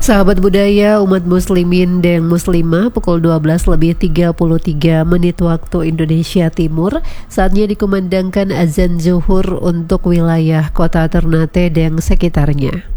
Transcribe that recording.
Sahabat budaya umat muslimin dan muslimah, pukul 12:33 waktu Indonesia Timur, saatnya dikumandangkan azan zuhur untuk wilayah kota Ternate dan sekitarnya.